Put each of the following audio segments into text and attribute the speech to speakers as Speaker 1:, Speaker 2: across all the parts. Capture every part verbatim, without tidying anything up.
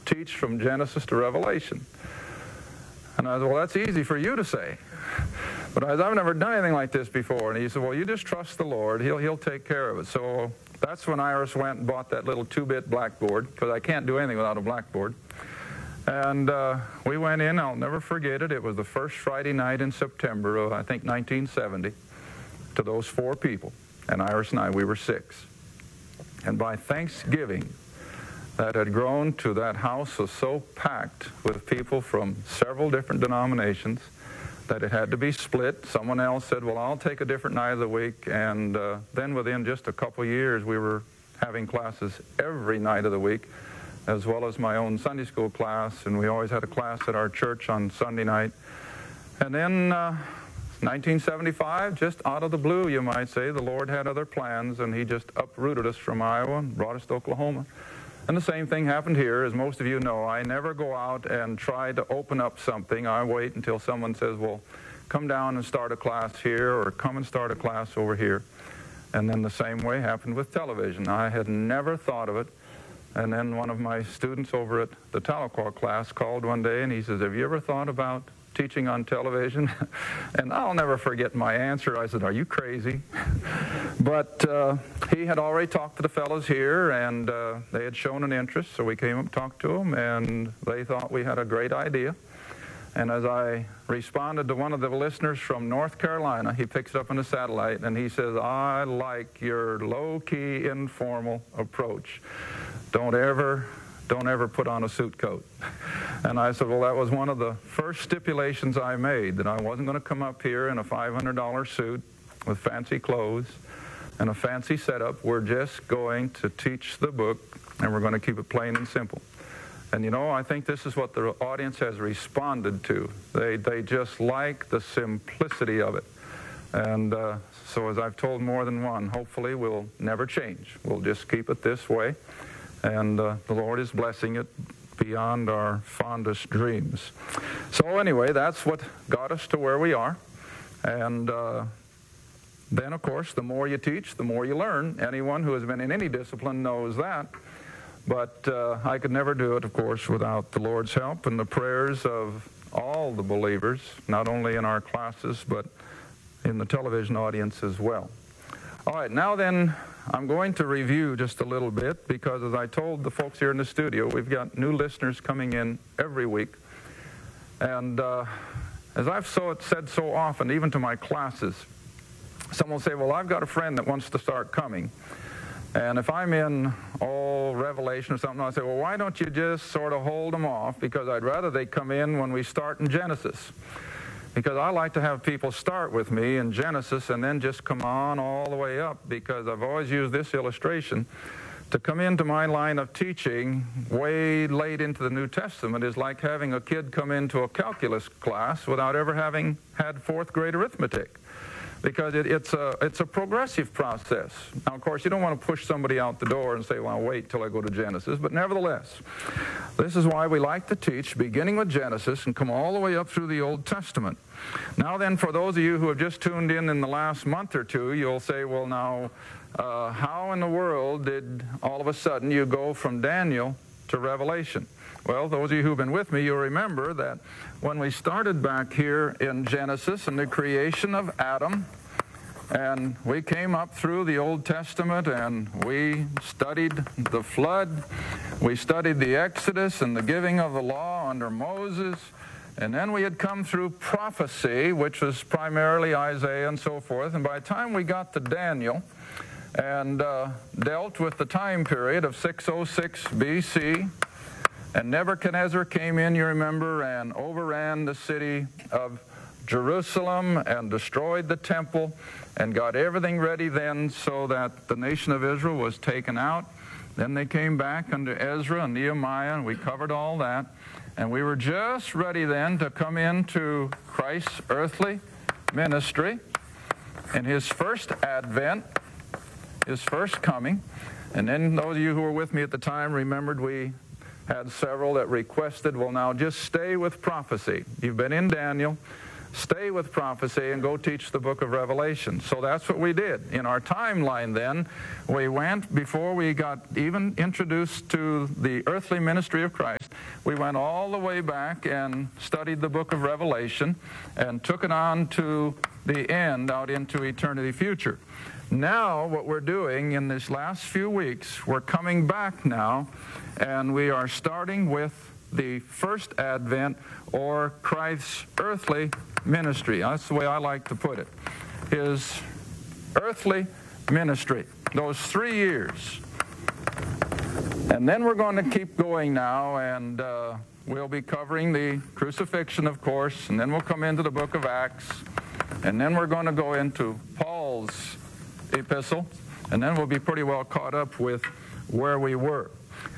Speaker 1: teach from Genesis to Revelation. And I said, well, that's easy for you to say. But I said, I've never done anything like this before. And he said, well, you just trust the Lord. He'll, he'll take care of it. So that's when Iris went and bought that little two-bit blackboard, because I can't do anything without a blackboard. And uh, we went in. I'll never forget it. It was the first Friday night in September of, I think, nineteen seventy, to those four people. And Iris and I, we were six. And by Thanksgiving, that had grown to that house was so packed with people from several different denominations that it had to be split. Someone else said, well, I'll take a different night of the week. And uh, then within just a couple years, we were having classes every night of the week, as well as my own Sunday school class. And we always had a class at our church on Sunday night. And then uh, nineteen seventy-five, just out of the blue, you might say, the Lord had other plans, and he just uprooted us from Iowa and brought us to Oklahoma. And the same thing happened here. As most of you know, I never go out and try to open up something. I wait until someone says, well, come down and start a class here, or come and start a class over here. And then the same way happened with television. I had never thought of it. And then one of my students over at the Tahlequah class called one day, and he says, have you ever thought about teaching on television? And I'll never forget my answer. I said, are you crazy? But uh, he had already talked to the fellows here, and uh, they had shown an interest, so we came up and talked to them, and they thought we had a great idea. And as I responded to one of the listeners from North Carolina, he picks it up on the satellite, and he says, I like your low-key, informal approach. Don't ever Don't ever put on a suit coat. And I said, well, that was one of the first stipulations I made, that I wasn't going to come up here in a five hundred dollar suit with fancy clothes and a fancy setup. We're just going to teach the book, and we're going to keep it plain and simple. And, you know, I think this is what the audience has responded to. They, they just like the simplicity of it. And uh, so as I've told more than one, hopefully we'll never change. We'll just keep it this way. And uh, the Lord is blessing it beyond our fondest dreams. So anyway, that's what got us to where we are. And uh, then, of course, the more you teach, the more you learn. Anyone who has been in any discipline knows that. But uh, I could never do it, of course, without the Lord's help and the prayers of all the believers, not only in our classes, but in the television audience as well. All right, now then, I'm going to review just a little bit, because as I told the folks here in the studio, we've got new listeners coming in every week. And uh, as I've so said so often, even to my classes, someone will say, well, I've got a friend that wants to start coming. And if I'm in, oh, Revelation or something, I'll say, well, why don't you just sort of hold them off? Because I'd rather they come in when we start in Genesis. Because I like to have people start with me in Genesis and then just come on all the way up, because I've always used this illustration. To come into my line of teaching way late into the New Testament is like having a kid come into a calculus class without ever having had fourth grade arithmetic. Because it, it's, a, it's a progressive process. Now, of course, you don't want to push somebody out the door and say, well, I'll wait till I go to Genesis. But nevertheless, this is why we like to teach, beginning with Genesis and come all the way up through the Old Testament. Now then, for those of you who have just tuned in in the last month or two, you'll say, well, now, uh, how in the world did all of a sudden you go from Daniel to Revelation? Well, those of you who've been with me, you'll remember that when we started back here in Genesis and the creation of Adam, and we came up through the Old Testament and we studied the flood, we studied the Exodus and the giving of the law under Moses, and then we had come through prophecy, which was primarily Isaiah and so forth, and by the time we got to Daniel and uh, dealt with the time period of six oh six B C, and Nebuchadnezzar came in, you remember, and overran the city of Jerusalem and destroyed the temple and got everything ready then so that the nation of Israel was taken out. Then they came back under Ezra and Nehemiah, and we covered all that. And we were just ready then to come into Christ's earthly ministry and his first advent, his first coming. And then those of you who were with me at the time remembered we had several that requested, well, now just stay with prophecy. You've been in Daniel. Stay with prophecy and go teach the book of Revelation. So that's what we did. In our timeline then, we went, before we got even introduced to the earthly ministry of Christ, we went all the way back and studied the book of Revelation and took it on to the end, out into eternity future. Now, what we're doing in these last few weeks, we're coming back now, and we are starting with the first advent, or Christ's earthly ministry. That's the way I like to put it. His earthly ministry. Those three years. And then we're going to keep going now, and uh, we'll be covering the crucifixion, of course, and then we'll come into the book of Acts, and then we're going to go into Paul's epistle, and then we'll be pretty well caught up with where we were.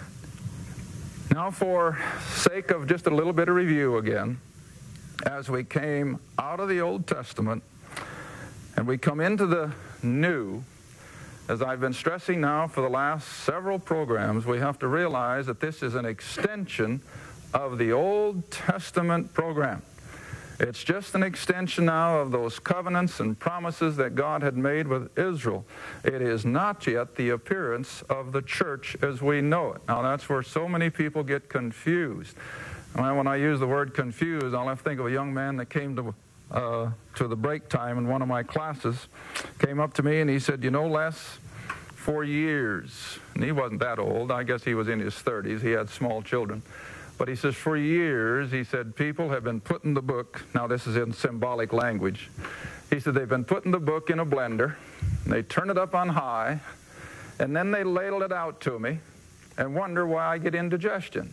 Speaker 1: Now, for sake of just a little bit of review again, as we came out of the Old Testament and we come into the New, as I've been stressing now for the last several programs, we have to realize that this is an extension of the Old Testament program. It's just an extension now of those covenants and promises that God had made with Israel. It is not yet the appearance of the church as we know it. Now, that's where so many people get confused. When I use the word confused, I'll have to think of a young man that came to uh, to the break time in one of my classes, came up to me and he said, you know, Les, for years, and he wasn't that old, I guess he was in his thirties, he had small children. But he says, for years, he said, people have been putting the book, now this is in symbolic language, he said they've been putting the book in a blender, and they turn it up on high, and then they ladle it out to me, and wonder why I get indigestion.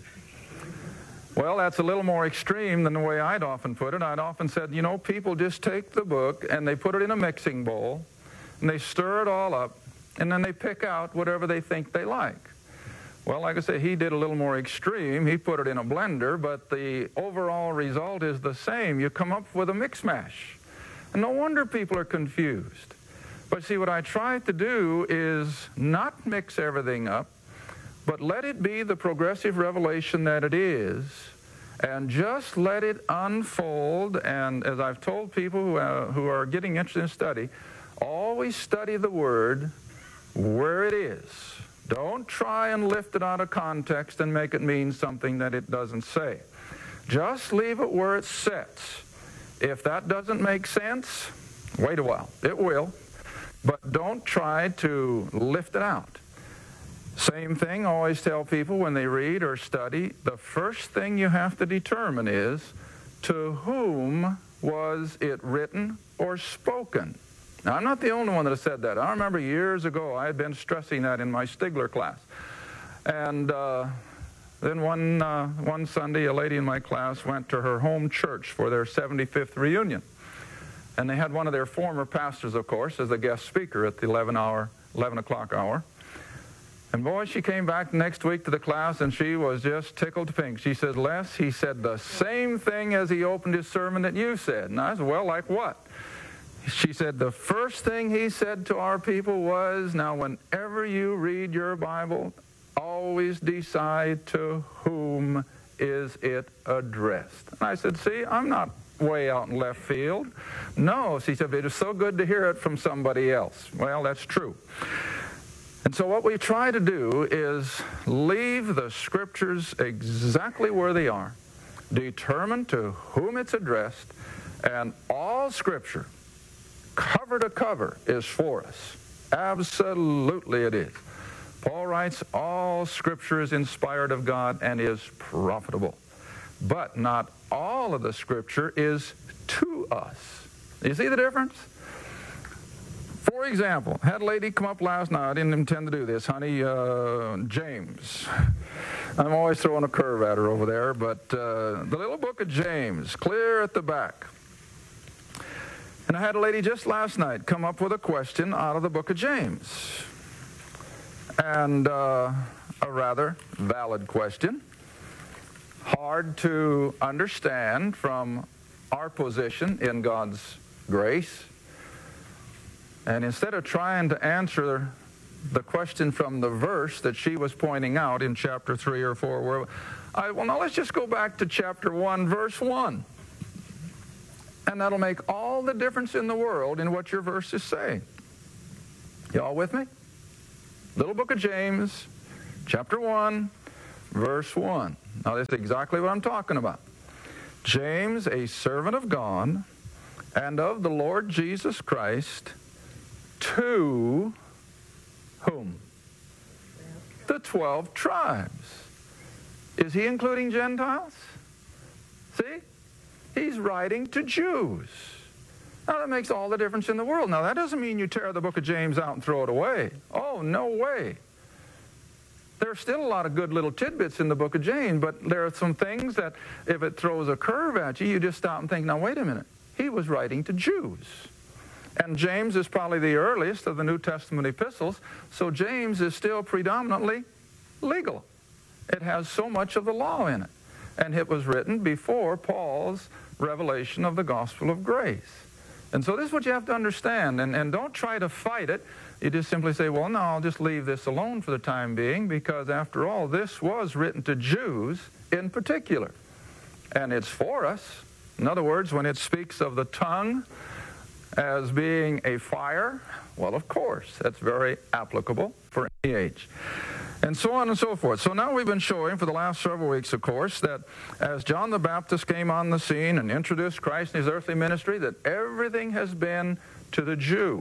Speaker 1: Well, that's a little more extreme than the way I'd often put it. I'd often said, you know, people just take the book, and they put it in a mixing bowl, and they stir it all up, and then they pick out whatever they think they like. Well, like I say, he did a little more extreme. He put it in a blender, but the overall result is the same. You come up with a mix mash. And no wonder people are confused. But see, what I try to do is not mix everything up, but let it be the progressive revelation that it is, and just let it unfold. And as I've told people who, uh, who are getting interested in study, always study the Word where it is. Don't try and lift it out of context and make it mean something that it doesn't say. Just leave it where it sits. If that doesn't make sense, wait a while. It will. But don't try to lift it out. Same thing, I always tell people when they read or study, the first thing you have to determine is, to whom was it written or spoken? Now, I'm not the only one that has said that. I remember years ago I had been stressing that in my Stigler class. And uh, then one, uh, one Sunday, a lady in my class went to her home church for their seventy-fifth reunion. And they had one of their former pastors, of course, as a guest speaker at the eleven hour, eleven o'clock hour. And boy, she came back next week to the class, and she was just tickled pink. She said, Les, he said the same thing as he opened his sermon that you said. And I said, well, like what? She said, the first thing he said to our people was, now, whenever you read your Bible, always decide to whom is it addressed. And I said, see, I'm not way out in left field. No, she said, it is so good to hear it from somebody else. Well, that's true. And so what we try to do is leave the Scriptures exactly where they are, determine to whom it's addressed, and all Scripture, cover to cover, is for us. Absolutely it is. Paul writes, all Scripture is inspired of God and is profitable. But not all of the Scripture is to us. You see the difference? For example, I had a lady come up last night. I didn't intend to do this, honey, uh, James. I'm always throwing a curve at her over there, but uh, the little book of James, clear at the back. And I had a lady just last night come up with a question out of the book of James. And uh, a rather valid question. Hard to understand from our position in God's grace. And instead of trying to answer the question from the verse that she was pointing out in chapter three or four, where I, well, now let's just go back to chapter one, verse one. And that'll make all the difference in the world in what your verse is saying. Y'all with me? Little book of James, chapter one, verse one. Now, this is exactly what I'm talking about. James, a servant of God and of the Lord Jesus Christ, to whom? The twelve tribes. Is he including Gentiles? See? He's writing to Jews. Now, that makes all the difference in the world. Now, that doesn't mean you tear the book of James out and throw it away. Oh, no way. There are still a lot of good little tidbits in the book of James, but there are some things that if it throws a curve at you, you just stop and think, now, wait a minute. He was writing to Jews. And James is probably the earliest of the New Testament epistles, so James is still predominantly legal. It has so much of the law in it. And it was written before Paul's revelation of the gospel of grace. And so this is what you have to understand. And, and don't try to fight it. You just simply say, well, no, I'll just leave this alone for the time being, because after all, this was written to Jews in particular. And it's for us. In other words, when it speaks of the tongue as being a fire, well, of course, that's very applicable for any age. And so on and so forth. So now we've been showing for the last several weeks, of course, that as John the Baptist came on the scene and introduced Christ in his earthly ministry, that everything has been to the Jew.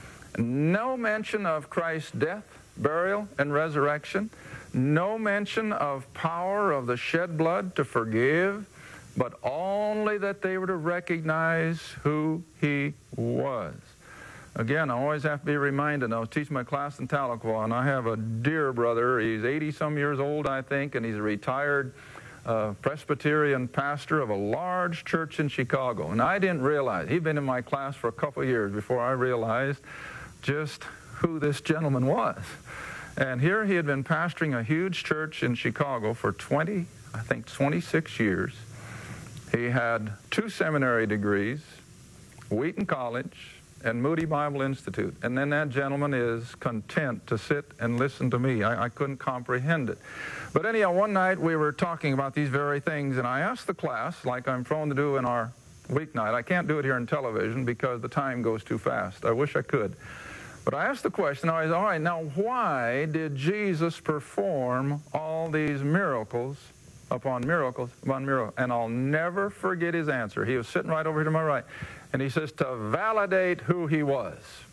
Speaker 1: No mention of Christ's death, burial, and resurrection. No mention of power of the shed blood to forgive, but only that they were to recognize who he was. Again, I always have to be reminded. I was teaching my class in Tahlequah, and I have a dear brother. He's eighty-some years old, I think, and he's a retired uh, Presbyterian pastor of a large church in Chicago. And I didn't realize. He'd been in my class for a couple of years before I realized just who this gentleman was. And here he had been pastoring a huge church in Chicago for twenty, I think twenty-six years. He had two seminary degrees, Wheaton College, and Moody Bible Institute. And then that gentleman is content to sit and listen to me. I, I couldn't comprehend it. But anyhow, one night we were talking about these very things, and I asked the class, like I'm prone to do in our weeknight. I can't do it here on television because the time goes too fast. I wish I could. But I asked the question, I was, all right, now why did Jesus perform all these miracles upon miracles upon miracles? And I'll never forget his answer. He was sitting right over here to my right. And he says, to validate who he was.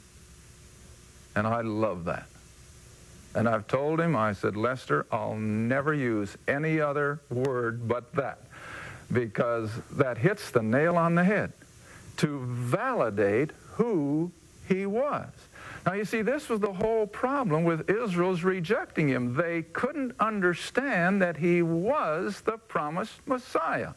Speaker 1: And I love that. And I've told him, I said, Lester, I'll never use any other word but that, because that hits the nail on the head. To validate who he was. Now, you see, this was the whole problem with Israel's rejecting him. They couldn't understand that he was the promised Messiah.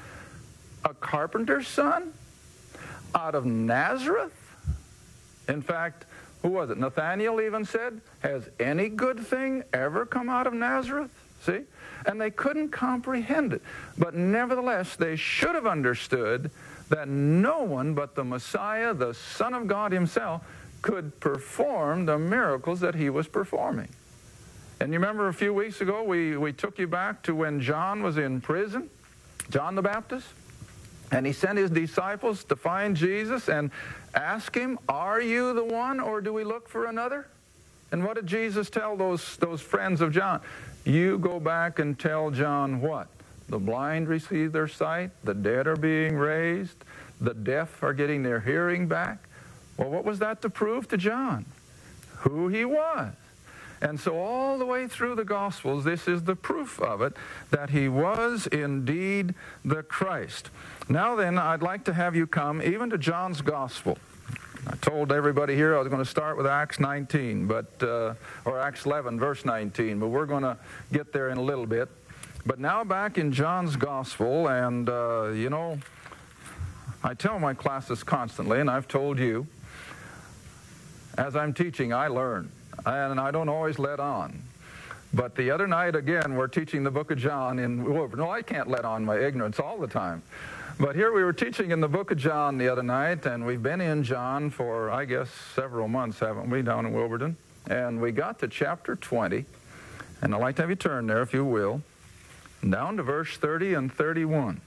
Speaker 1: A carpenter's son? Out of Nazareth? In fact, who was it? Nathaniel even said, has any good thing ever come out of Nazareth? See? And they couldn't comprehend it. But nevertheless, they should have understood that no one but the Messiah, the Son of God himself, could perform the miracles that he was performing. And you remember a few weeks ago, we, we took you back to when John was in prison, John the Baptist? And he sent his disciples to find Jesus and ask him, are you the one, or do we look for another? And what did Jesus tell those, those friends of John? You go back and tell John what? The blind receive their sight, the dead are being raised, the deaf are getting their hearing back. Well, what was that to prove to John? Who he was. And so all the way through the Gospels, this is the proof of it, that he was indeed the Christ. Now then, I'd like to have you come even to John's Gospel. I told everybody here I was going to start with Acts nineteen, but uh, or Acts eleven, verse nineteen, but we're going to get there in a little bit. But now back in John's Gospel, and, uh, you know, I tell my classes constantly, and I've told you, as I'm teaching, I learn. And I don't always let on. But the other night, again, we're teaching the book of John in Wolverton. No, I can't let on my ignorance all the time. But here we were teaching in the book of John the other night, and we've been in John for, I guess, several months, haven't we, down in Wolverton? And we got to chapter twenty, and I'd like to have you turn there, if you will, down to verse thirty and thirty-one.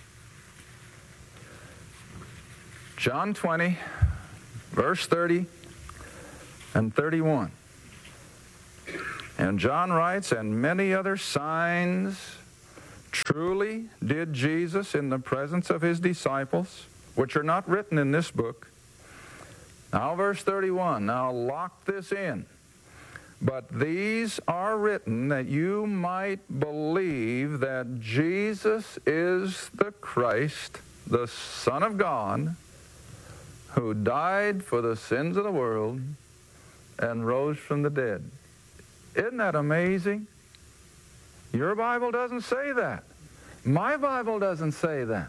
Speaker 1: John twenty, verse thirty and thirty-one. And John writes, and many other signs Truly did Jesus in the presence of his disciples, which are not written in this book. Now verse thirty-one, now lock this in. But these are written that you might believe that Jesus is the Christ, the Son of God, who died for the sins of the world and rose from the dead. Isn't that amazing? Your Bible doesn't say that. My Bible doesn't say that.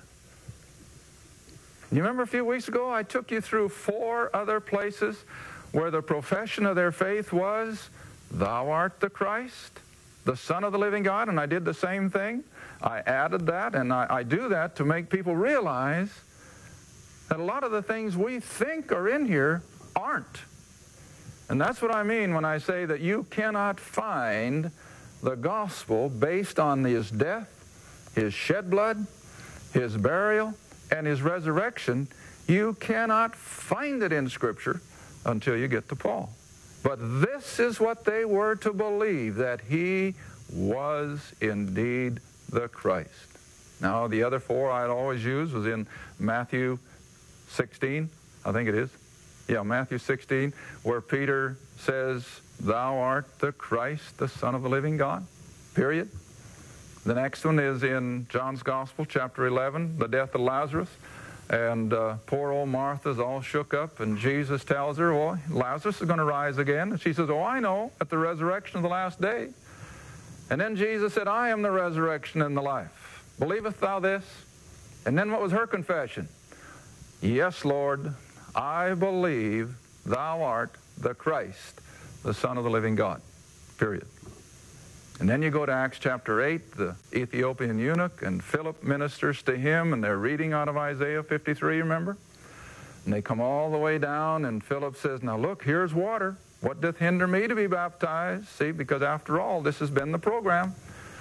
Speaker 1: You remember a few weeks ago I took you through four other places where the profession of their faith was, Thou art the Christ, the Son of the living God, and I did the same thing. I added that, and I, I do that to make people realize that a lot of the things we think are in here aren't. And that's what I mean when I say that you cannot find the gospel based on his death, his shed blood, his burial, and his resurrection. You cannot find it in Scripture until you get to Paul. But this is what they were to believe, that he was indeed the Christ. Now, the other four I'd always use was in Matthew sixteen, I think it is. Yeah, Matthew sixteen, where Peter says, Thou art the Christ, the Son of the living God, period. The next one is in John's Gospel, chapter eleven, the death of Lazarus. And uh, poor old Martha's all shook up, and Jesus tells her, well, Lazarus is going to rise again. And she says, oh, I know, at the resurrection of the last day. And then Jesus said, I am the resurrection and the life. Believest thou this? And then what was her confession? Yes, Lord, I believe thou art the Christ, the Son of the living God, period. And then you go to Acts chapter eight, the Ethiopian eunuch, and Philip ministers to him, and they're reading out of Isaiah fifty-three, remember? And they come all the way down, and Philip says, now look, here's water. What doth hinder me to be baptized? See, because after all, this has been the program.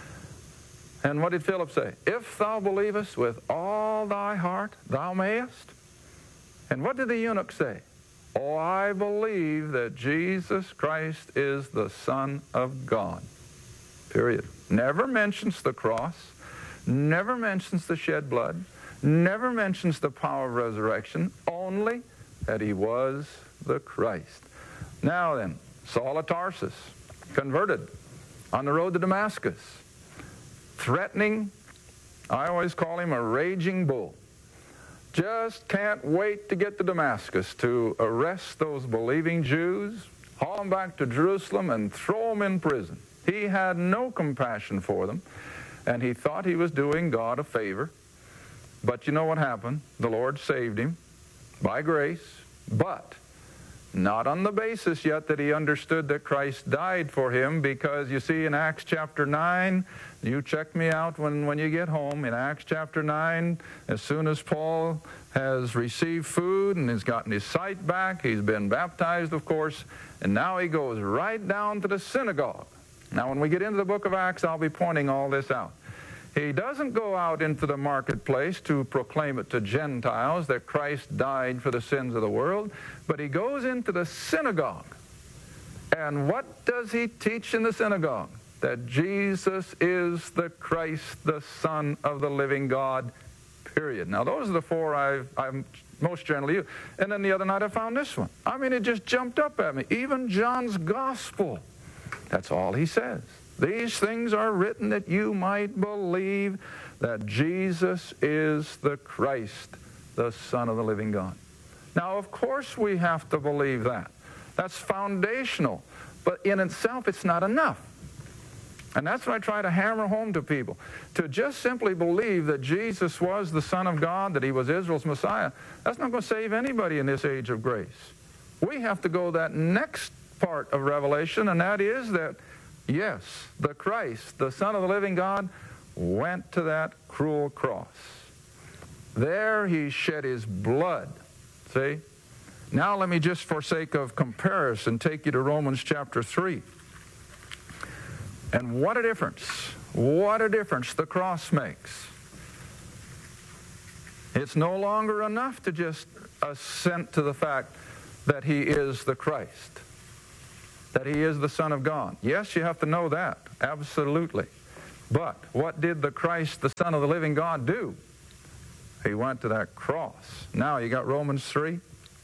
Speaker 1: And what did Philip say? If thou believest with all thy heart, thou mayest. And what did the eunuch say? Oh, I believe that Jesus Christ is the Son of God. Period. Never mentions the cross, never mentions the shed blood, never mentions the power of resurrection, only that he was the Christ. Now then, Saul of Tarsus, converted on the road to Damascus, threatening, I always call him a raging bull. Just can't wait to get to Damascus to arrest those believing Jews, haul them back to Jerusalem, and throw them in prison. He had no compassion for them, and he thought he was doing God a favor. But you know what happened? The Lord saved him by grace, but not on the basis yet that he understood that Christ died for him, because you see in Acts chapter nine, you check me out when, when you get home, in Acts chapter nine, as soon as Paul has received food and has gotten his sight back, he's been baptized, of course, and now he goes right down to the synagogue. Now, when we get into the book of Acts, I'll be pointing all this out. He doesn't go out into the marketplace to proclaim it to Gentiles that Christ died for the sins of the world, but he goes into the synagogue. And what does he teach in the synagogue? That Jesus is the Christ, the Son of the living God, period. Now, those are the four I've, I've most generally used. And then the other night I found this one. I mean, it just jumped up at me. Even John's Gospel. That's all he says. These things are written that you might believe that Jesus is the Christ, the Son of the living God. Now, of course we have to believe that. That's foundational. But in itself, it's not enough. And that's what I try to hammer home to people. To just simply believe that Jesus was the Son of God, that he was Israel's Messiah, that's not going to save anybody in this age of grace. We have to go that next part of Revelation, and that is that, yes, the Christ, the Son of the living God, went to that cruel cross. There he shed his blood. See? Now let me just, for sake of comparison, take you to Romans chapter three. And what a difference, what a difference the cross makes. It's no longer enough to just assent to the fact that he is the Christ, that he is the Son of God. Yes, you have to know that, absolutely. But what did the Christ, the Son of the living God, do? He went to that cross. Now you got Romans three.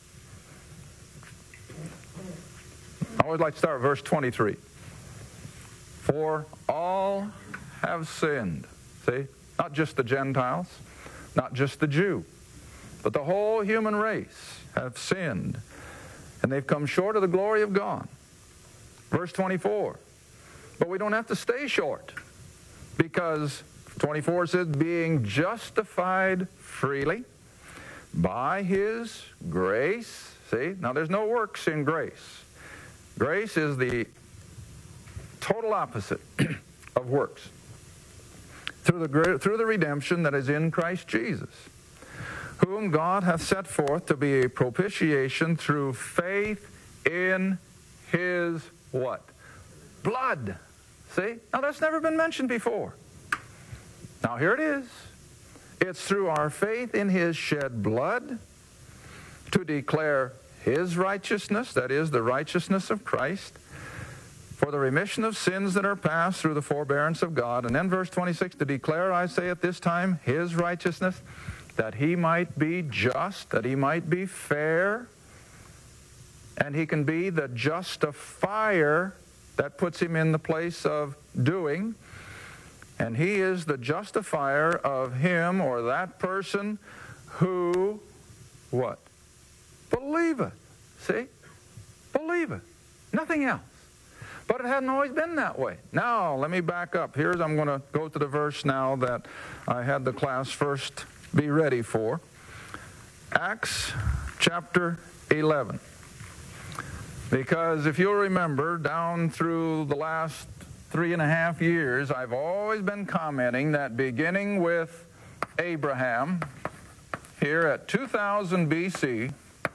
Speaker 1: I always like to start with verse twenty-three. For all have sinned. See? Not just the Gentiles, not just the Jew, but the whole human race have sinned, and they've come short of the glory of God. Verse twenty-four. But we don't have to stay short, because twenty-four says, being justified freely by His grace. See? Now there's no works in grace. Grace is the total opposite of works. Through the, through the redemption that is in Christ Jesus, whom God hath set forth to be a propitiation through faith in His what? Blood. See? Now that's never been mentioned before. Now here it is. It's through our faith in His shed blood to declare His righteousness, that is, the righteousness of Christ, for the remission of sins that are past through the forbearance of God. And then verse twenty-six, to declare, I say at this time, His righteousness, that He might be just, that He might be fair, and He can be the justifier. That puts Him in the place of doing. And He is the justifier of him or that person who, what? Believeth. See? Believeth. Nothing else. But it hadn't always been that way. Now, let me back up. Here's, I'm going to go to the verse now that I had the class first be ready for. Acts chapter eleven. Because if you'll remember, down through the last three and a half years, I've always been commenting that beginning with Abraham, here at two thousand B C,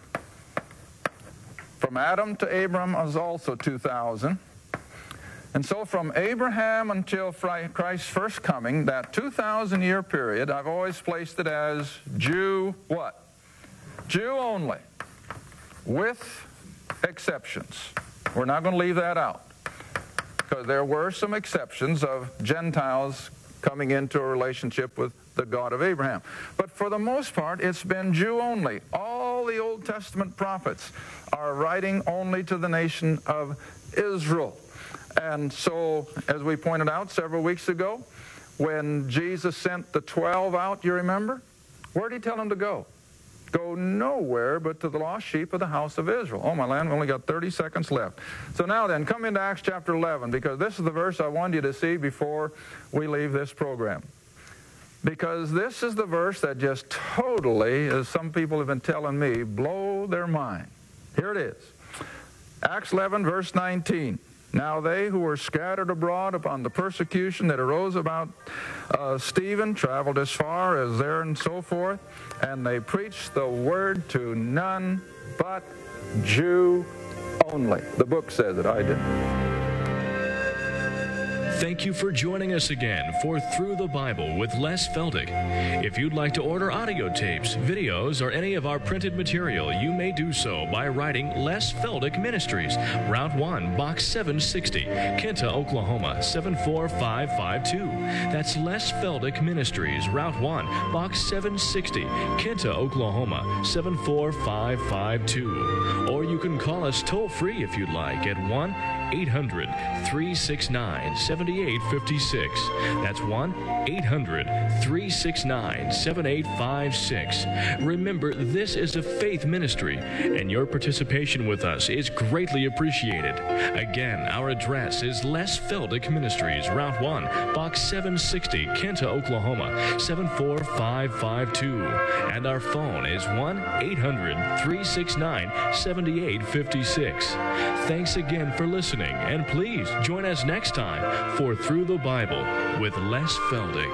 Speaker 1: from Adam to Abram is also two thousand. And so from Abraham until Christ's first coming, that two thousand year period, I've always placed it as Jew what? Jew only, with exceptions. We're not going to leave that out, because there were some exceptions of Gentiles coming into a relationship with the God of Abraham. But for the most part, it's been Jew only. All the Old Testament prophets are writing only to the nation of Israel. And so, as we pointed out several weeks ago, when Jesus sent the twelve out, you remember? Where did He tell them to go? Go nowhere but to the lost sheep of the house of Israel. Oh, my land, we only got thirty seconds left. So now then, come into Acts chapter eleven, because this is the verse I wanted you to see before we leave this program. Because this is the verse that just totally, as some people have been telling me, blow their mind. Here it is. Acts eleven, verse nineteen. Now they who were scattered abroad upon the persecution that arose about uh, Stephen traveled as far as there and so forth, and they preached the word to none but Jew only. The book says it, I didn't.
Speaker 2: Thank you for joining us again for Through the Bible with Les Feldick. If you'd like to order audio tapes, videos, or any of our printed material, you may do so by writing Les Feldick Ministries, Route one, Box seven sixty, Kinta, Oklahoma, seven four five five two. That's Les Feldick Ministries, Route one, Box seven sixty, Kinta, Oklahoma, seven four five five two. Or you can call us toll-free if you'd like at one eight hundred, three six nine, seven eight five six. That's one eight hundred, three six nine, seven eight five six. Remember, this is a faith ministry, and your participation with us is greatly appreciated. Again, our address is Les Feldick Ministries, Route one, Box seven sixty, Kinta, Oklahoma, seven four five five two. And our phone is one eight hundred, three six nine, seven eight five six. Thanks again for listening, and please join us next time for Through the Bible with Les Feldick.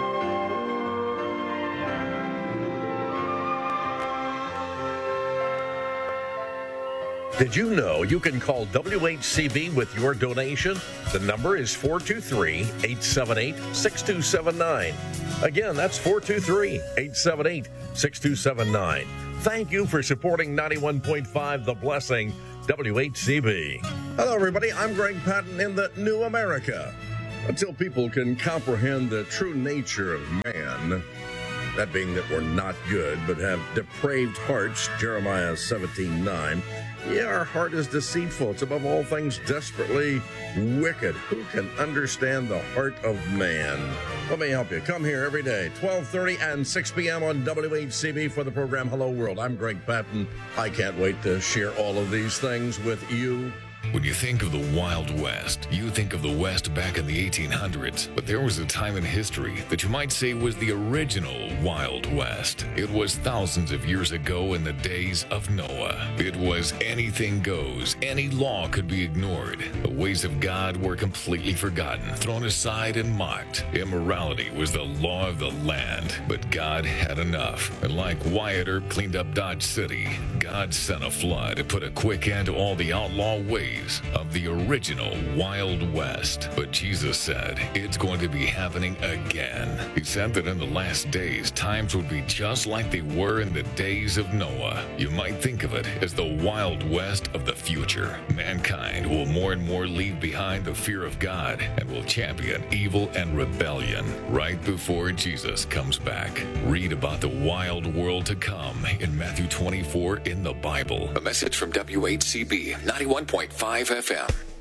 Speaker 3: Did you know you can call W H C B with your donation? The number is four two three, eight seven eight, six two seven nine. Again, that's four two three, eight seven eight, six two seven nine. Thank you for supporting ninety-one point five The Blessing, W H C B. Hello, everybody. I'm Greg Patton in the New America. until people can comprehend the true nature of man, that being that we're not good but have depraved hearts, Jeremiah seventeen nine. Yeah, our heart is deceitful. It's above all things desperately wicked. Who can understand the heart of man? Let me help you. Come here every day, twelve thirty and six p.m. on W H C B for the program Hello World. I'm Greg Patton. I can't wait to share all of these things with you.
Speaker 4: When you think of the Wild West, you think of the West back in the eighteen hundreds. But there was a time in history that you might say was the original Wild West. It was thousands of years ago in the days of Noah. It was anything goes. Any law could be ignored. The ways of God were completely forgotten, thrown aside and mocked. Immorality was the law of the land. But God had enough. And like Wyatt Earp cleaned up Dodge City, God sent a flood to put a quick end to all the outlaw ways of the original Wild West. But Jesus said it's going to be happening again. He said that in the last days, times would be just like they were in the days of Noah. You might think of it as the Wild West of the future. Mankind will more and more leave behind the fear of God and will champion evil and rebellion right before Jesus comes back. Read about the wild world to come in Matthew twenty-four in the Bible.
Speaker 5: A message from W H C B ninety-one point five F M.